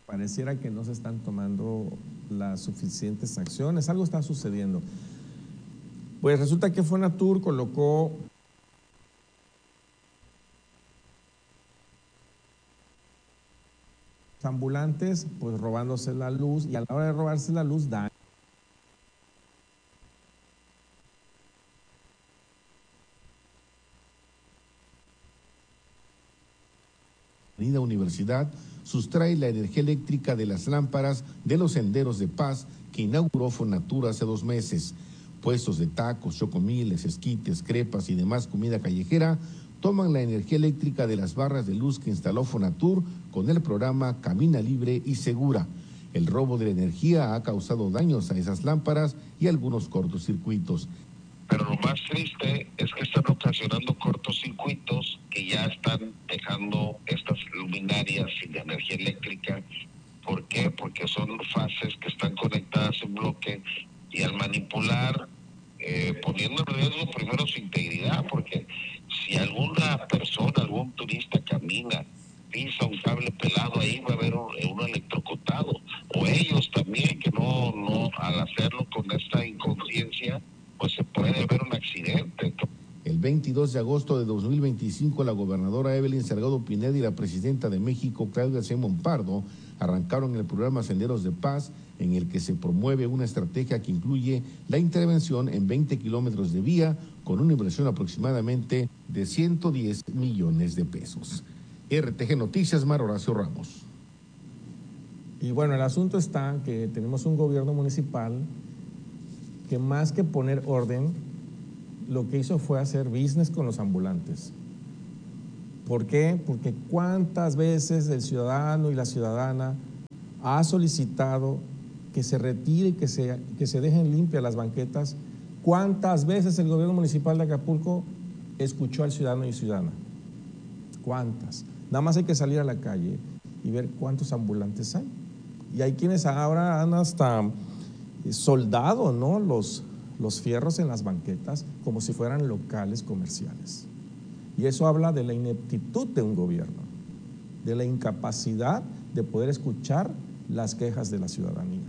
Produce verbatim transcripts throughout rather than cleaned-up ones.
Pareciera que no se están tomando las suficientes acciones, algo está sucediendo. Pues resulta que Fonatur colocó ambulantes, pues robándose la luz, y a la hora de robarse la luz dan. Avenida Universidad sustrae la energía eléctrica de las lámparas de los senderos de paz que inauguró Fonatur hace dos meses. Puestos de tacos, chocomiles, esquites, crepas y demás comida callejera toman la energía eléctrica de las barras de luz que instaló Fonatur con el programa Camina Libre y Segura. El robo de la energía ha causado daños a esas lámparas y algunos cortocircuitos. Pero lo más triste es que están ocasionando cortocircuitos que ya están dejando estas luminarias sin energía eléctrica. ¿Por qué? Porque son fases que están conectadas en bloque y al manipular, eh, poniendo en riesgo primero su integridad, porque si alguna persona, algún turista camina, pisa un cable pelado, ahí va a haber un, un electrocutado. O ellos también, que no, no, al hacerlo con esta inconsciencia, pues se puede ver un accidente. El veintidós de agosto de dos mil veinticinco, la gobernadora Evelyn Salgado Pineda y la presidenta de México, Claudia Sheinbaum Pardo, arrancaron el programa Senderos de Paz, en el que se promueve una estrategia que incluye la intervención en veinte kilómetros de vía, con una inversión aproximadamente de ciento diez millones de pesos. R T G Noticias, Mar Horacio Ramos. Y bueno, el asunto está que tenemos un gobierno municipal que más que poner orden, lo que hizo fue hacer business con los ambulantes. ¿Por qué? Porque cuántas veces el ciudadano y la ciudadana ha solicitado que se retire y que se, que se dejen limpias las banquetas. ¿Cuántas veces el gobierno municipal de Acapulco escuchó al ciudadano y ciudadana? ¿Cuántas? Nada más hay que salir a la calle y ver cuántos ambulantes hay. Y hay quienes ahora han hasta soldado, ¿no?, los, los fierros en las banquetas como si fueran locales comerciales. Y eso habla de la ineptitud de un gobierno, de la incapacidad de poder escuchar las quejas de la ciudadanía.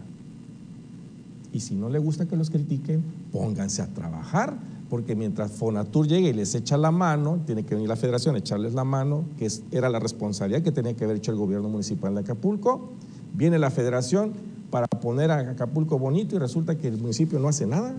Y si no le gusta que los critiquen, pónganse a trabajar, porque mientras Fonatur llegue y les echa la mano, tiene que venir la federación a echarles la mano, que es, era la responsabilidad que tenía que haber hecho el gobierno municipal de Acapulco. Viene la federación para poner a Acapulco bonito y resulta que el municipio no hace nada,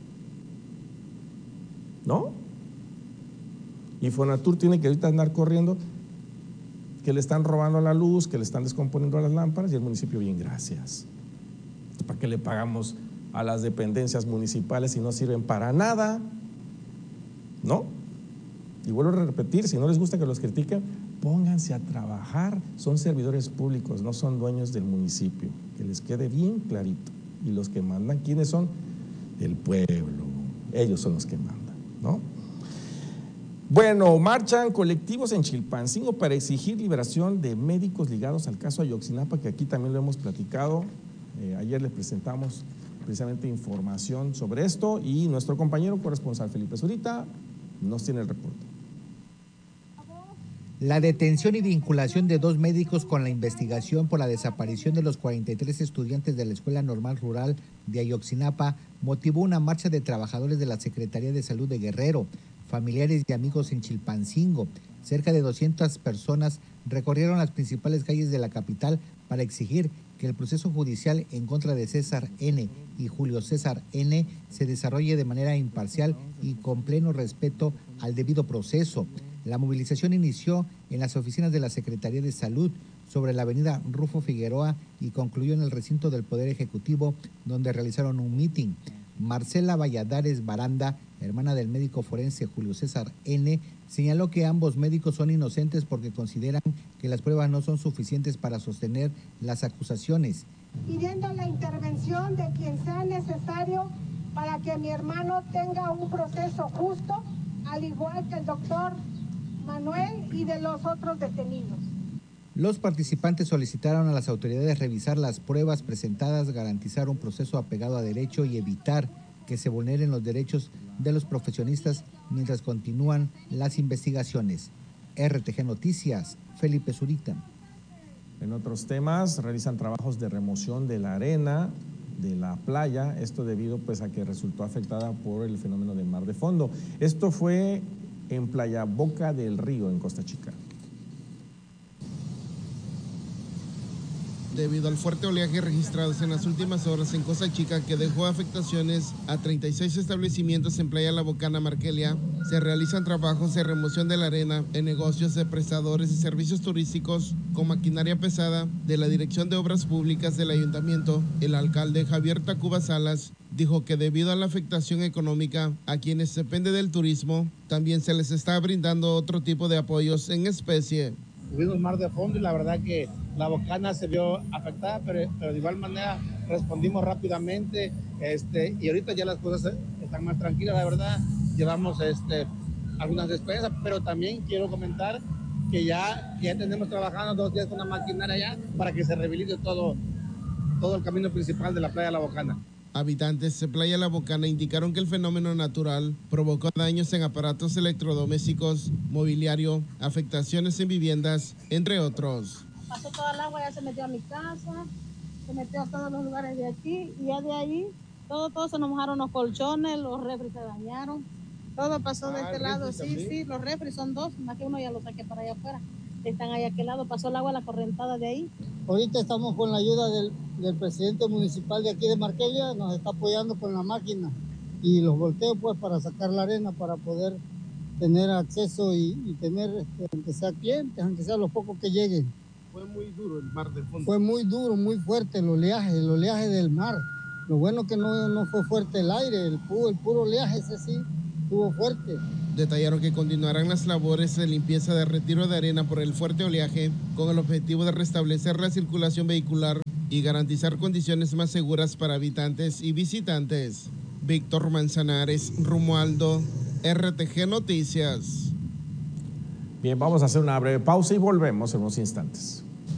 ¿no? Y Fonatur tiene que ahorita andar corriendo, que le están robando la luz, que le están descomponiendo las lámparas, y el municipio, bien, gracias. ¿Para qué le pagamos a las dependencias municipales si no sirven para nada? ¿No? Y vuelvo a repetir, si no les gusta que los critiquen, pónganse a trabajar. Son servidores públicos, no son dueños del municipio. Que les quede bien clarito. Y los que mandan, ¿quiénes son? El pueblo. Ellos son los que mandan, ¿no? Bueno, marchan colectivos en Chilpancingo para exigir liberación de médicos ligados al caso Ayotzinapa, que aquí también lo hemos platicado. Eh, ayer les presentamos precisamente información sobre esto y nuestro compañero corresponsal Felipe Zurita nos tiene el reporte. La detención y vinculación de dos médicos con la investigación por la desaparición de los cuarenta y tres estudiantes de la Escuela Normal Rural de Ayotzinapa motivó una marcha de trabajadores de la Secretaría de Salud de Guerrero, familiares y amigos en Chilpancingo. Cerca de doscientas personas recorrieron las principales calles de la capital para exigir que el proceso judicial en contra de César N. y Julio César N. se desarrolle de manera imparcial y con pleno respeto al debido proceso. La movilización inició en las oficinas de la Secretaría de Salud sobre la avenida Rufo Figueroa y concluyó en el recinto del Poder Ejecutivo, donde realizaron un mitin. Marcela Valladares Baranda, hermana del médico forense Julio César N., señaló que ambos médicos son inocentes porque consideran que las pruebas no son suficientes para sostener las acusaciones. Pidiendo la intervención de quien sea necesario para que mi hermano tenga un proceso justo, al igual que el doctor Manuel y de los otros detenidos. Los participantes solicitaron a las autoridades revisar las pruebas presentadas, garantizar un proceso apegado a derecho y evitar que se vulneren los derechos de los profesionistas mientras continúan las investigaciones. R T G Noticias, Felipe Zurita. En otros temas, realizan trabajos de remoción de la arena de la playa, esto debido pues a que resultó afectada por el fenómeno de mar de fondo. Esto fue en Playa Boca del Río, en Costa Chica. Debido al fuerte oleaje registrados en las últimas horas en Costa Chica, que dejó afectaciones a treinta y seis establecimientos en Playa La Bocana, Markelia, se realizan trabajos de remoción de la arena en negocios de prestadores de servicios turísticos con maquinaria pesada de la Dirección de Obras Públicas del Ayuntamiento. El alcalde Javier Tacuba Salas dijo que debido a la afectación económica a quienes dependen del turismo, también se les está brindando otro tipo de apoyos en especie. Tuvimos mar de fondo y la verdad que La Bocana se vio afectada, pero, pero de igual manera respondimos rápidamente, este, y ahorita ya las cosas están más tranquilas, la verdad. Llevamos este, algunas despensas, pero también quiero comentar que ya, ya tenemos trabajando dos días con la maquinaria ya para que se rehabilite todo, todo el camino principal de la playa La Bocana. Habitantes de Playa La Bocana indicaron que el fenómeno natural provocó daños en aparatos electrodomésticos, mobiliario, afectaciones en viviendas, entre otros. Pasó toda el agua, ya se metió a mi casa, se metió a todos los lugares de aquí, y ya de ahí, todo, todo se nos mojaron los colchones, los refris se dañaron, todo pasó de ah, este lado, sí, también. Sí, los refris son dos, más que uno ya lo saqué para allá afuera, están ahí a aquel lado, pasó el agua a la correntada de ahí. Ahorita estamos con la ayuda del, del presidente municipal de aquí de Markelia, nos está apoyando con la máquina y los volteos pues para sacar la arena, para poder tener acceso y, y tener, este, aunque sea clientes, aunque sea los pocos que lleguen. Fue muy duro el mar de fondo. Fue muy duro, muy fuerte el oleaje, el oleaje del mar. Lo bueno que no, no fue fuerte el aire, el puro, el puro oleaje ese sí estuvo fuerte. Detallaron que continuarán las labores de limpieza de retiro de arena por el fuerte oleaje con el objetivo de restablecer la circulación vehicular y garantizar condiciones más seguras para habitantes y visitantes. Víctor Manzanares, Romualdo, R T G Noticias. Bien, vamos a hacer una breve pausa y volvemos en unos instantes.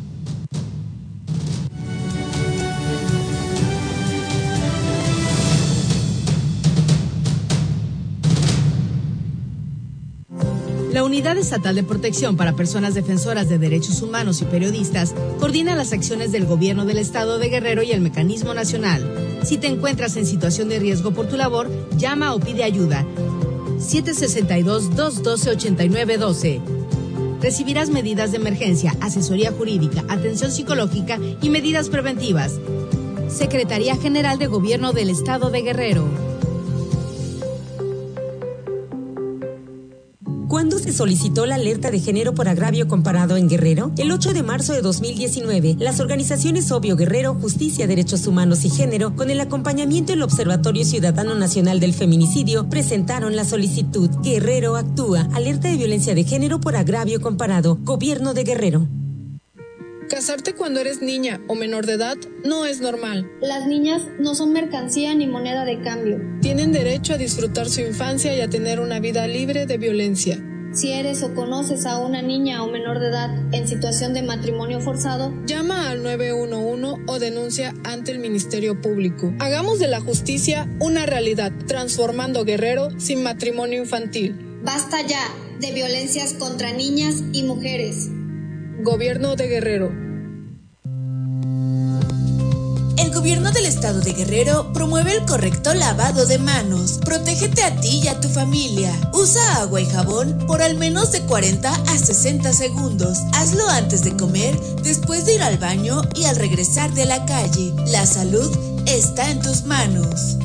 La Unidad Estatal de Protección para Personas Defensoras de Derechos Humanos y Periodistas coordina las acciones del Gobierno del Estado de Guerrero y el Mecanismo Nacional. Si te encuentras en situación de riesgo por tu labor, llama o pide ayuda. siete seis dos, dos uno dos, ocho nueve uno dos. Recibirás medidas de emergencia, asesoría jurídica, atención psicológica y medidas preventivas. Secretaría General de Gobierno del Estado de Guerrero. ¿Cuándo se solicitó la alerta de género por agravio comparado en Guerrero? El ocho de marzo de dos mil diecinueve, las organizaciones Obvio Guerrero, Justicia, Derechos Humanos y Género, con el acompañamiento del Observatorio Ciudadano Nacional del Feminicidio, presentaron la solicitud Guerrero Actúa, alerta de violencia de género por agravio comparado, Gobierno de Guerrero. Casarte cuando eres niña o menor de edad no es normal. Las niñas no son mercancía ni moneda de cambio. Tienen derecho a disfrutar su infancia y a tener una vida libre de violencia. Si eres o conoces a una niña o menor de edad en situación de matrimonio forzado, llama al nueve uno uno o denuncia ante el Ministerio Público. Hagamos de la justicia una realidad, transformando Guerrero sin matrimonio infantil. Basta ya de violencias contra niñas y mujeres. Gobierno de Guerrero. El Gobierno del Estado de Guerrero promueve el correcto lavado de manos. Protégete a ti y a tu familia. Usa agua y jabón por al menos de cuarenta a sesenta segundos. Hazlo antes de comer, después de ir al baño y al regresar de la calle. La salud está en tus manos.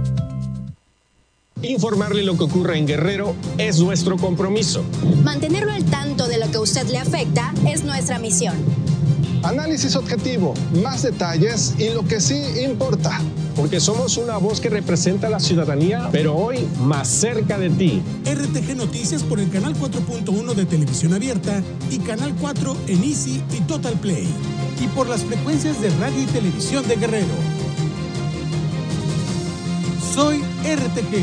Informarle lo que ocurre en Guerrero es nuestro compromiso. Mantenerlo al tanto de lo que a usted le afecta es nuestra misión. Análisis objetivo, más detalles y lo que sí importa. Porque somos una voz que representa a la ciudadanía, pero hoy más cerca de ti. R T G Noticias por el canal cuatro punto uno de Televisión Abierta y canal cuatro en Easy y Total Play. Y por las frecuencias de radio y televisión de Guerrero. Soy R T G.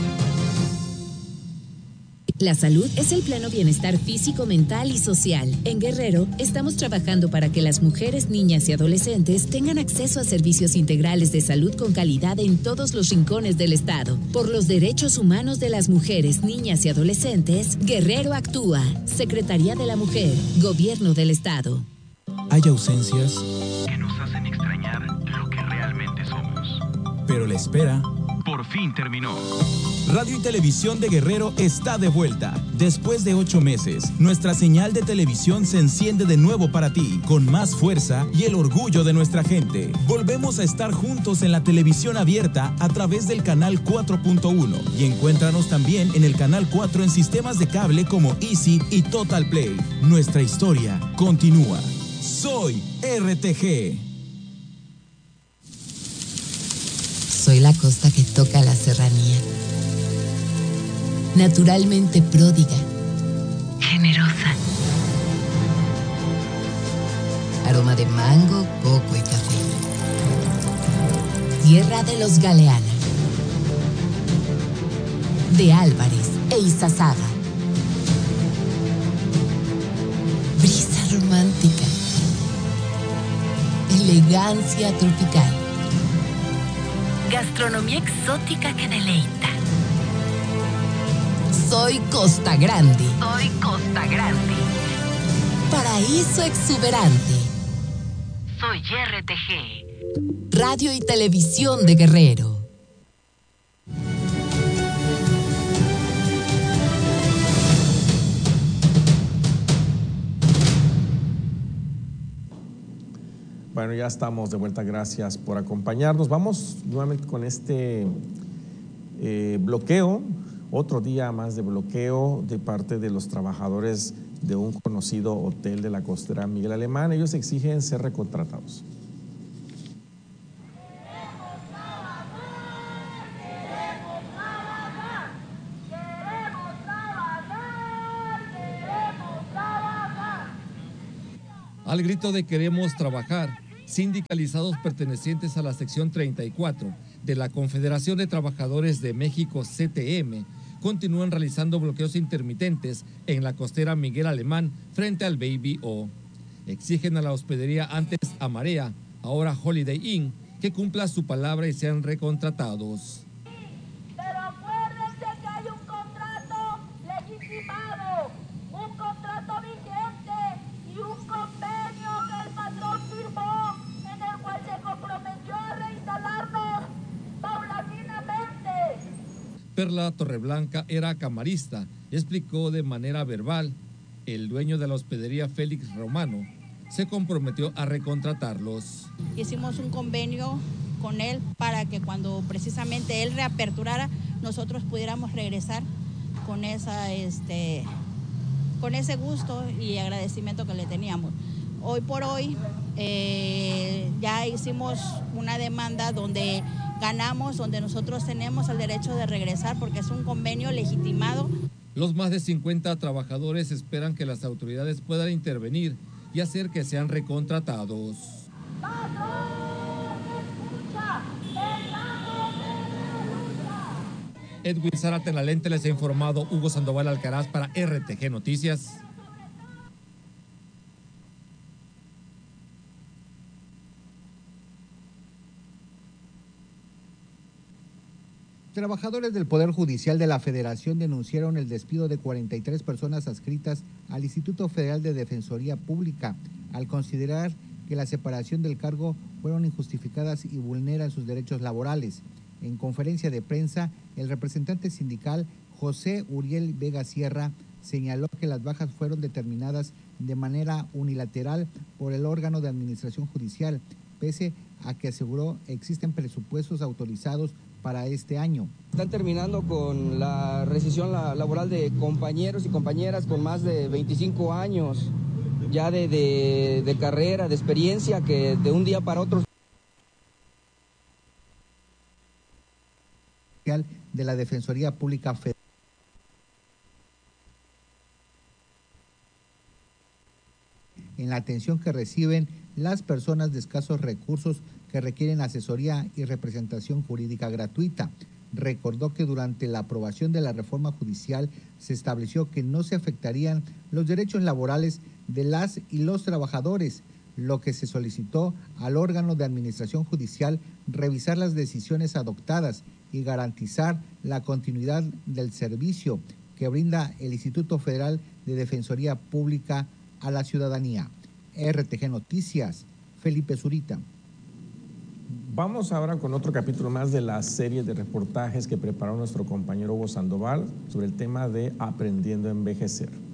La salud es el pleno bienestar físico, mental y social. En Guerrero, estamos trabajando para que las mujeres, niñas y adolescentes tengan acceso a servicios integrales de salud con calidad en todos los rincones del estado. Por los derechos humanos de las mujeres, niñas y adolescentes, Guerrero Actúa. Secretaría de la Mujer, Gobierno del Estado. Hay ausencias que nos hacen extrañar lo que realmente somos. pero la espera Por fin terminó. Radio y Televisión de Guerrero está de vuelta. Después de ocho meses, nuestra señal de televisión se enciende de nuevo para ti, con más fuerza y el orgullo de nuestra gente. Volvemos a estar juntos en la televisión abierta a través del canal cuatro punto uno y encuéntranos también en el canal cuatro en sistemas de cable como Easy y Total Play. Nuestra historia continúa. Soy R T G. Soy la costa que toca la serranía. Naturalmente pródiga, generosa. Aroma de mango, coco y café. Tierra de los Galeana, de Álvarez e Izazaga. Brisa romántica, elegancia tropical. Gastronomía exótica que deleita. Soy Costa Grande. Soy Costa Grande. Paraíso exuberante. Soy R T G. Radio y Televisión de Guerrero. Bueno, ya estamos de vuelta, gracias por acompañarnos. Vamos nuevamente con este eh, bloqueo, otro día más de bloqueo de parte de los trabajadores de un conocido hotel de la costera Miguel Alemán. Ellos exigen ser recontratados. Al grito de queremos trabajar, sindicalizados pertenecientes a la sección treinta y cuatro de la Confederación de Trabajadores de México, C T M, continúan realizando bloqueos intermitentes en la costera Miguel Alemán frente al Baby O. Exigen a la hospedería antes Amarea, ahora Holiday Inn, que cumpla su palabra y sean recontratados. Pero acuérdense que hay un contrato legitimado, un contrato vigente y un convenio que el patrón firmó, en el cual se comprometió a reinstalarnos paulatinamente. Perla Torreblanca era camarista, explicó de manera verbal. El dueño de la hospedería, Félix Romano, se comprometió a recontratarlos. Hicimos un convenio con él para que cuando precisamente él reaperturara, nosotros pudiéramos regresar con esa, este, con ese gusto y agradecimiento que le teníamos. Hoy por hoy eh, ya hicimos una demanda donde ganamos, donde nosotros tenemos el derecho de regresar porque es un convenio legitimado. Los más de cincuenta trabajadores esperan que las autoridades puedan intervenir y hacer que sean recontratados. Edwin Zárate en la lente, les ha informado Hugo Sandoval Alcaraz para R T G Noticias. Trabajadores del Poder Judicial de la Federación denunciaron el despido de cuarenta y tres personas adscritas al Instituto Federal de Defensoría Pública, al considerar que la separación del cargo fueron injustificadas y vulneran sus derechos laborales. En conferencia de prensa, el representante sindical José Uriel Vega Sierra señaló que las bajas fueron determinadas de manera unilateral por el órgano de administración judicial, pese a que aseguró existen presupuestos autorizados para este año. Están terminando con la rescisión laboral de compañeros y compañeras con más de veinticinco años ya de, de, de carrera, de experiencia, que de un día para otro. De la Defensoría Pública Federal. En la atención que reciben las personas de escasos recursos que requieren asesoría y representación jurídica gratuita. Recordó que durante la aprobación de la reforma judicial se estableció que no se afectarían los derechos laborales de las y los trabajadores, lo que se solicitó al órgano de administración judicial revisar las decisiones adoptadas y garantizar la continuidad del servicio que brinda el Instituto Federal de Defensoría Pública a la ciudadanía. R T G Noticias, Felipe Zurita. Vamos ahora con otro capítulo más de la serie de reportajes que preparó nuestro compañero Hugo Sandoval sobre el tema de Aprendiendo a Envejecer.